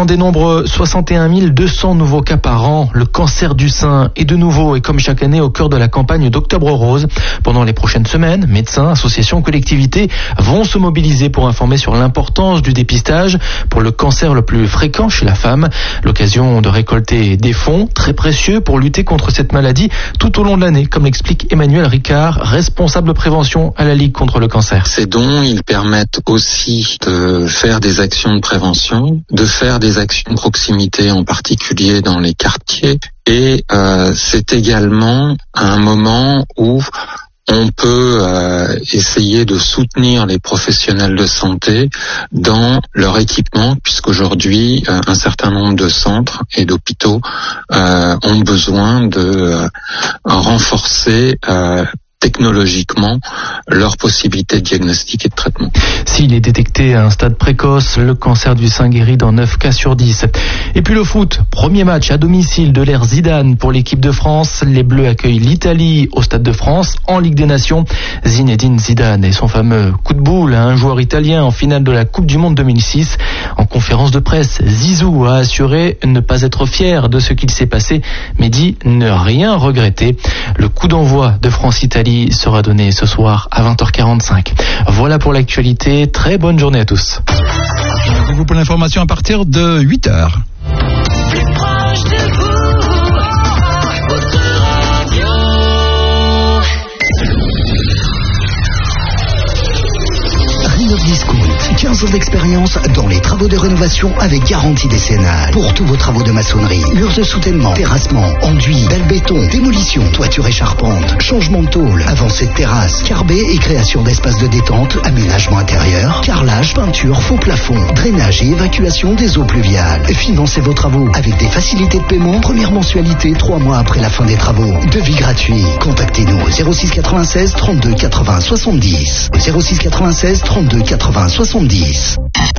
en dénombre 61 200 nouveaux cas par an. Le cancer du sein est de nouveau et comme chaque année au cœur de la campagne d'Octobre Rose. Pendant les prochaines semaines, médecins, associations, collectivités vont se mobiliser pour informer sur l'importance du dépistage pour le cancer le plus fréquent chez la femme. L'occasion de récolter des fonds très précieux pour lutter contre cette maladie tout au long de l'année, comme l'explique Emmanuel Ricard, responsable prévention à la Ligue contre le cancer. Ces dons, ils permettent aussi de faire des actions de prévention, de faire des actions de proximité, en particulier dans les quartiers. Et c'est également un moment où on peut essayer de soutenir les professionnels de santé dans leur équipement, puisqu'aujourd'hui, un certain nombre de centres et d'hôpitaux ont besoin de renforcer technologiquement leurs possibilités de diagnostic et de traitement. S'il est détecté à un stade précoce, le cancer du sein guérit dans 9 cas sur 10. Et puis le foot, premier match à domicile de l'ère Zidane pour l'équipe de France. Les Bleus accueillent l'Italie au Stade de France en Ligue des Nations. Zinedine Zidane et son fameux coup de boule à un joueur italien en finale de la Coupe du Monde 2006. En conférence de presse, Zizou a assuré ne pas être fier de ce qu'il s'est passé, mais dit ne rien regretter. Le coup d'envoi de France-Italie sera donné ce soir à 20h45. Voilà pour l'actualité. Très bonne journée à tous. Rendez-vous pour l'information à partir de 8h. Plus proche de vous, votre radio. 15 ans d'expérience dans les travaux de rénovation avec garantie décennale. Pour tous vos travaux de maçonnerie, murs de soutènement, terrassement, enduit, dalle béton, démolition, toiture et charpente, changement de tôle, avancée de terrasse, carbé et création d'espaces de détente, aménagement intérieur, carrelage, peinture, faux plafond, drainage et évacuation des eaux pluviales. Financez vos travaux avec des facilités de paiement, première mensualité 3 mois après la fin des travaux. Devis gratuit. Contactez-nous au 06 96 32 80 70. 06 96 32 80 70.